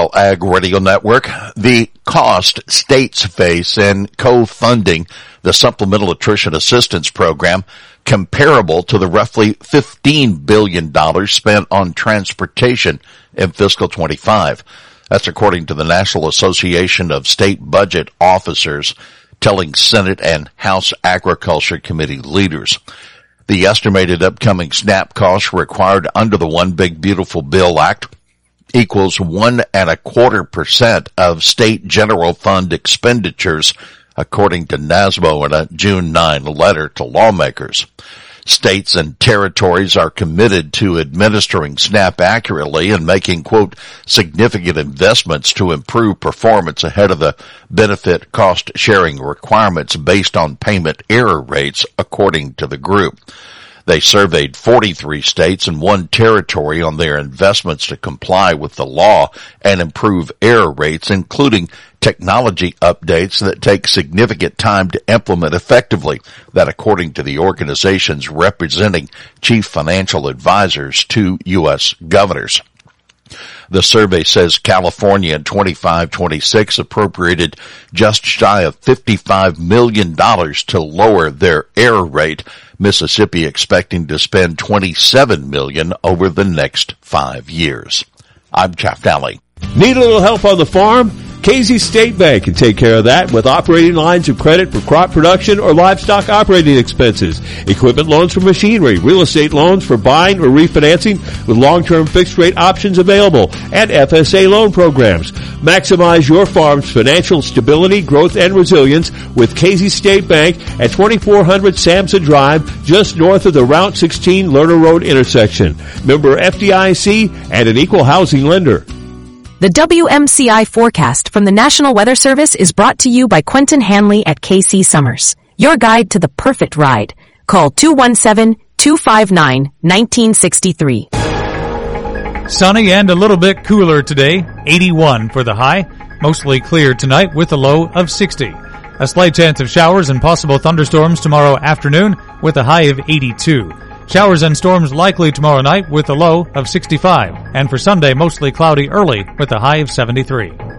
Well, Ag Radio Network, the cost states face in co-funding the Supplemental Nutrition Assistance Program comparable to the roughly $15 billion spent on transportation in fiscal 25. That's according to the National Association of State Budget Officers, telling Senate and House Agriculture Committee leaders. The estimated upcoming SNAP costs required under the One Big Beautiful Bill Act equals 1.25% of state general fund expenditures, according to NASMO in a June 9 letter to lawmakers. States and territories are committed to administering SNAP accurately and making, quote, significant investments to improve performance ahead of the benefit cost sharing requirements based on payment error rates, according to the group. They surveyed 43 states and 1 territory on their investments to comply with the law and improve error rates, including technology updates that take significant time to implement effectively. That according to the organizations representing chief financial advisors to U.S. governors. The survey says California in 25-26 appropriated just shy of $55 million to lower their error rate. Mississippi expecting to spend $27 million over the next 5 years. I'm Jeff Daly. Need a little help on the farm? Casey State Bank can take care of that with operating lines of credit for crop production or livestock operating expenses, equipment loans for machinery, real estate loans for buying or refinancing with long-term fixed rate options available, and FSA loan programs. Maximize your farm's financial stability, growth, and resilience with Casey State Bank at 2400 Samson Drive, just north of the Route 16 Lerner Road intersection. Member FDIC and an equal housing lender. The WMCI forecast from the National Weather Service is brought to you by Quentin Hanley at KC Summers. Your guide to the perfect ride. Call 217-259-1963. Sunny and a little bit cooler today. 81 for the high. Mostly clear tonight with a low of 60. A slight chance of showers and possible thunderstorms tomorrow afternoon with a high of 82. Showers and storms likely tomorrow night with a low of 65. And for Sunday, mostly cloudy early with a high of 73.